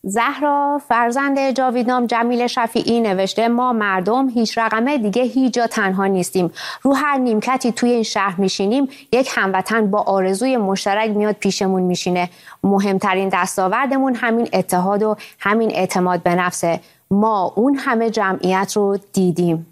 زهرا فرزند جاویدنام جمیل شفیعی نوشته ما مردم هیچ رقمه دیگه هیچ جا تنها نیستیم. رو هر نیمکتی توی این شهر میشینیم یک هموطن با آرزوی مشترک میاد پیشمون میشینه. مهمترین دستاوردمون همین اتحاد و همین اعتماد به نفسه. ما اون همه جمعیت رو دیدیم.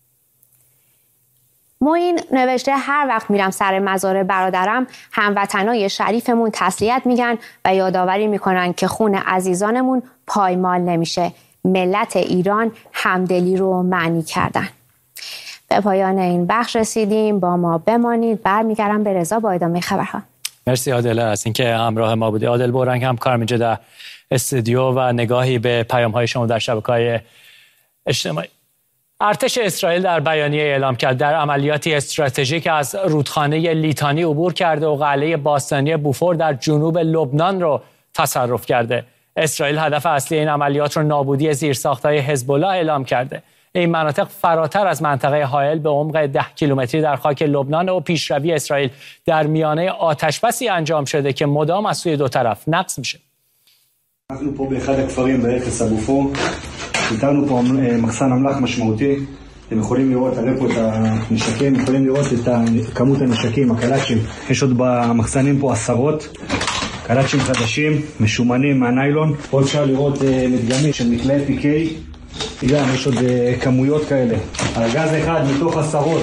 معین نوشته هر وقت میرم سر مزار برادرم هموطنای شریفمون تسلیت میگن و یادآوری میکنن که خون عزیزانمون پایمال نمیشه. ملت ایران همدلی رو معنی کردن. به پایان این بخش رسیدیم. با ما بمانید. برمیگردم به رضا با ادامه خبرها. مرسی عادل از اینکه همراه ما بودی. عادل بورنگ هم کار می‌کنه در استودیو و نگاهی به پیام‌های شما در شبکه‌های اجتماعی. ارتش اسرائیل در بیانیه اعلام کرد در عملیاتی استراتژیک از رودخانه لیتانی عبور کرده و قلعه باستانی بوفور در جنوب لبنان رو تصرف کرده. اسرائیل هدف اصلی این عملیات رو نابودی زیرساخت‌های حزب الله اعلام کرده. این مناطق فراتر از منطقه حائل به عمق 10 کیلومتری در خاک لبنان و پیشروی اسرائیل در میانه آتشبسی انجام شده که مدام از سوی دو طرف نقض میشه. אנחנו פה באחד הכפרים ברכס הבופור, איתנו פה מחסן אמל"ח משמעותי. אתם יכולים לראות, הרי פה את הנשקים, יכולים לראות את כמות הנשקים, הקלאצ'ים. יש עוד במחסנים פה עשרות, קלאצ'ים חדשים, משומנים מהניילון. פה אפשר לראות מדגמית של מקלעי פיקי, גם יש עוד כמויות כאלה. ארגז אחד מתוך עשרות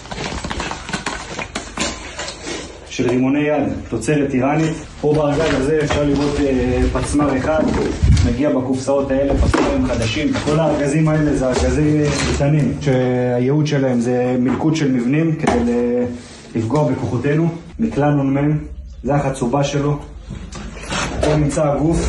של רימוני יד, תוצרת איראנית. פה בארגז הזה אפשר לראות פצמר אחד, מגיע בקופסאות האלה פצמרים חדשים. כל הארגזים האלה זה ארגזים קטנים, שהייעוד שלהם זה מלכוד של מבנים כדי לפגוע בכוחותינו. מקלע נ"מ, זה החצובה שלו. פה נמצא הגוף,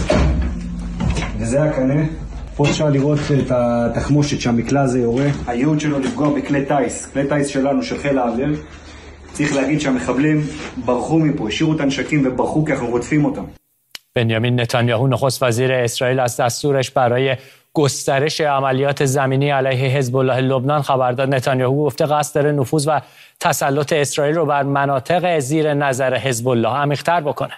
וזה הקנה. פה אפשר לראות את התחמושת שהמקלע הזה יורה. הייעוד שלו לפגוע בכלי טייס, כלי טייס שלנו של חיל האוויר. צריך להגיד שהמחבלים ברחו מפה, השאירו את הנשקים וברחו כי אנחנו רודפים אותם. بنیامین نتانیاهو نخست وزیر اسرائیل از دستورش برای گسترش عملیات زمینی علیه حزب الله لبنان خبر داد. نتانیاهو گفته قصد داره نفوذ و تسلط اسرائیل رو بر مناطق زیر نظر حزب الله عمیق‌تر بکنه.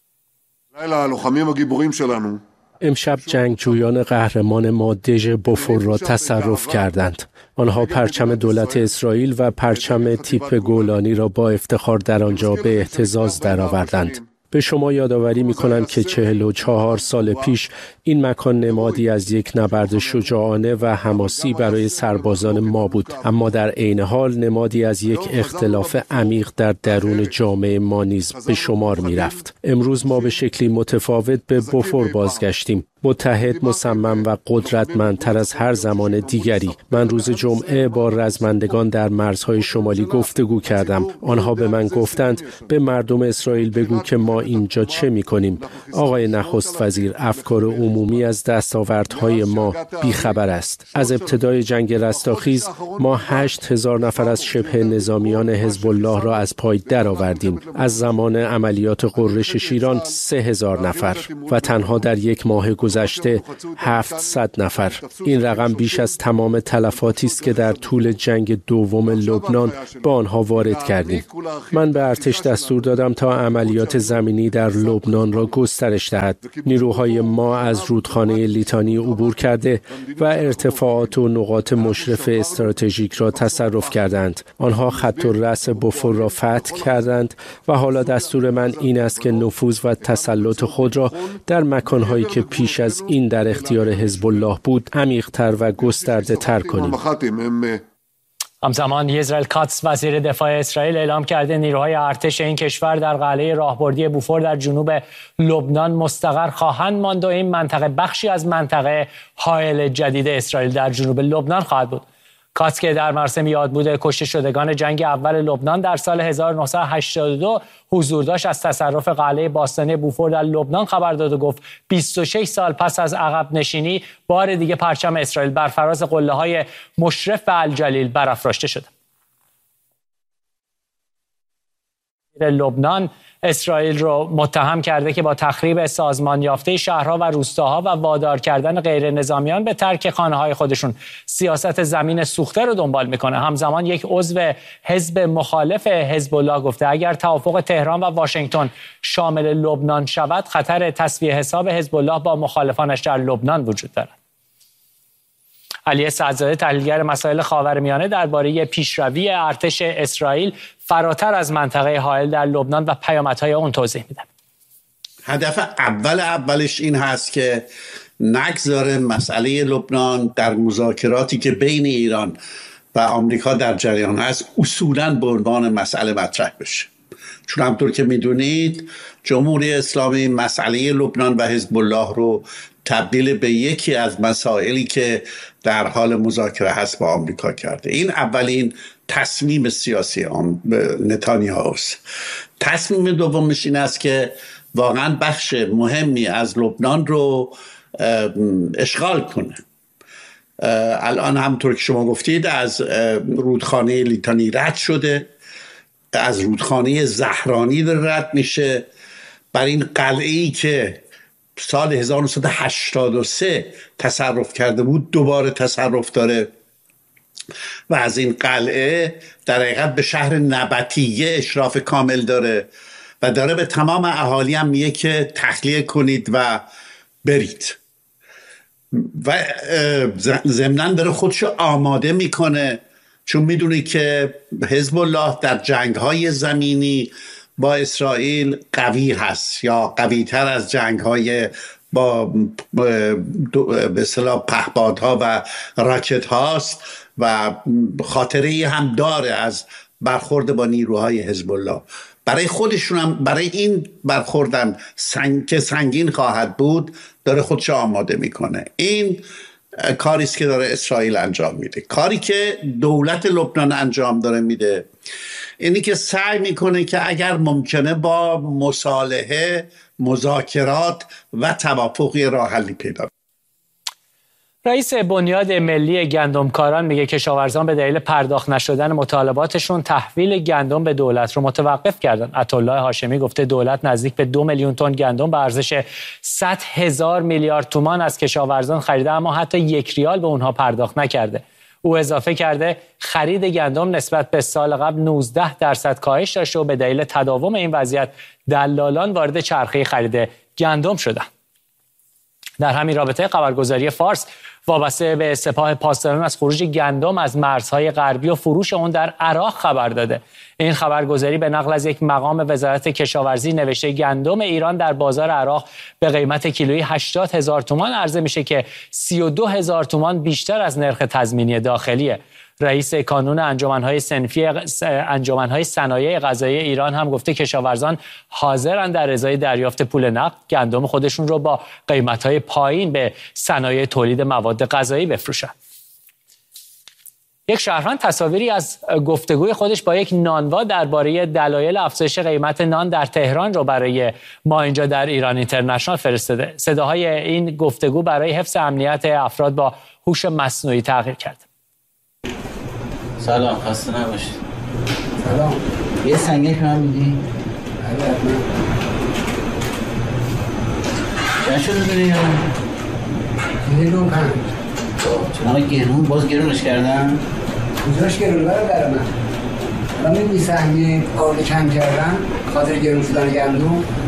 הלוחמים הגיבורים שלנו امشب جنگجویان قهرمان ما دژ بوفور را تصرف کردند. آنها پرچم دولت اسرائیل و پرچم تیپ گولانی را با افتخار در آنجا به اهتزاز درآوردند. به شما یادآوری می‌کنم که 44 سال پیش این مکان نمادی از یک نبرد شجاعانه و حماسی برای سربازان ما بود، اما در عین حال نمادی از یک اختلاف عمیق در درون جامعه ما نیز به شمار می‌رفت. امروز ما به شکلی متفاوت به بوفور بازگشتیم، متحد، مصمم و قدرتمندتر از هر زمان دیگری. من روز جمعه با رزمندگان در مرزهای شمالی گفتگو کردم. آنها به من گفتند به مردم اسرائیل بگو که ما اینجا چه می‌کنیم. آقای نخست وزیر، افکار عمومی از دستاوردهای ما بیخبر است. از ابتدای جنگ رستاخیز ما 8000 نفر از شبه نظامیان حزب الله را از پای درآوردیم. از زمان عملیات غرش شیران 3000 نفر و تنها در یک ماه گذشته 700 نفر. این رقم بیش از تمام تلفاتی است که در طول جنگ دوم لبنان به آنها وارد کردیم. من به ارتش دستور دادم تا عملیات زمینی در لبنان را گسترش دهد. نیروهای ما از رودخانه لیتانی عبور کرده و ارتفاعات و نقاط مشرف استراتژیک را تصرف کردند. آنها خط الرأس بوفور را فتح کردند و حالا دستور من این است که نفوذ و تسلط خود را در مکانهایی که پیش از این در اختیار حزب الله بود عمیق‌تر و گسترده‌تر کنیم. همزمان اسرائیل کاتس وزیر دفاع اسرائیل اعلام کرده نیروهای ارتش این کشور در قلعه راهبردی بوفور در جنوب لبنان مستقر خواهند ماند و این منطقه بخشی از منطقه حائل جدید اسرائیل در جنوب لبنان خواهد بود. کاتس که در مراسم یادبود کشته شدگان جنگ اول لبنان در سال 1982 حضور داشت از تصرف قلعه باستانی بوفور در لبنان خبر داد و گفت 26 سال پس از عقب نشینی بار دیگه پرچم اسرائیل بر فراز قله‌های مشرف به الجلیل برافراشته شده. لبنان اسرائیل رو متهم کرده که با تخریب سازمان یافته شهرها و روستاها و وادار کردن غیر نظامیان به ترک خانه‌های خودشون سیاست زمین سوخته رو دنبال میکنه. همزمان یک عضو حزب مخالف حزب الله گفته اگر توافق تهران و واشنگتن شامل لبنان شود خطر تسویه حساب حزب الله با مخالفانش در لبنان وجود دارد. علی سعدزاده تحلیلگر مسائل خاورمیانه درباره پیشروی ارتش اسرائیل فراتر از منطقه حائل در لبنان و پیامدهای اون توضیح میده. هدف اولش این هست که نگذاره مسئله لبنان در مذاکراتی که بین ایران و آمریکا در جریان هست اصولاً به عنوان مسئله مطرح بشه. چون همطور که میدونید جمهوری اسلامی مسئله لبنان و حزب الله رو تبدیل به یکی از مسائلی که در حال مذاکره هست با آمریکا کرده. این اولین تصمیم سیاسی نتانیاهوست. تصمیم دومش این است که واقعا بخش مهمی از لبنان رو اشغال کنه. الان همطور که شما گفتید از رودخانه لیتانی رد شده، از رودخانه زهرانی رد میشه. بر این قلعه‌ای که سال 1983 تصرف کرده بود دوباره تصرف داره و از این قلعه در حقیقت به شهر نبطیه اشراف کامل داره و داره به تمام اهالی هم میگه که تخلیه کنید و برید و ضمناً داره خودشو آماده میکنه چون میدونه که حزب الله در جنگ‌های زمینی با اسرائیل قوی هست یا قوی تر از جنگ‌های با به اصطلاح پهپادها و راکت هاست و خاطره هم داره از برخورد با نیروهای حزب الله. برای خودشون هم برای این برخوردن که سنگین خواهد بود داره خودش آماده میکنه. این کاری است که داره اسرائیل انجام میده. کاری که دولت لبنان انجام داره میده اینی که سعی میکنه که اگر ممکنه با مصالحه، مذاکرات و توافقی راه حلی پیدا. رئیس بنیاد ملی گندمکاران میگه کشاورزان به دلیل پرداخت نشدن مطالباتشون تحویل گندم به دولت رو متوقف کردن. عطاالله هاشمی گفته دولت نزدیک به 2 میلیون تن گندم به ارزش 100,000 میلیارد تومان از کشاورزان خریده اما حتی 1 ریال به اونها پرداخت نکرده. او اضافه کرده خرید گندم نسبت به سال قبل 19% کاهش داشته و به دلیل تداوم این وضعیت دلالان وارد چرخه خرید گندم شدند. در همین رابطه خبرگزاری فارس وابسته به سپاه پاسداران از خروج گندم از مرزهای غربی و فروش اون در عراق خبر داده. این خبرگزاری به نقل از یک مقام وزارت کشاورزی نوشته گندم ایران در بازار عراق به قیمت کیلویی 80,000 تومان عرضه میشه که 32,000 تومان بیشتر از نرخ تضمینی داخلیه. رئیس کانون انجمن‌های صنفی انجمن‌های صنایع غذایی ایران هم گفته کشاورزان حاضرن در ازای دریافت پول نقد گندم خودشون رو با قیمت‌های پایین به صنایع تولید مواد غذایی بفروشن. یک شهروند تصاویری از گفتگوی خودش با یک نانوا درباره دلایل افزایش قیمت نان در تهران رو برای ما اینجا در ایران اینترنشنال فرستاده. صداهای این گفتگو برای حفظ امنیت افراد با هوش مصنوعی تغییر کرد. سلام، خسته نباشید. سلام. یه سنگک من میدی؟ بله حتما. چند شده داری یا؟ 25. چنانه گرون؟ باز گرونش کردن؟ کجاش گرون برادر من؟ الان می‌بینی سهمیه آرد کم کردن خاطر گرون شدن گندم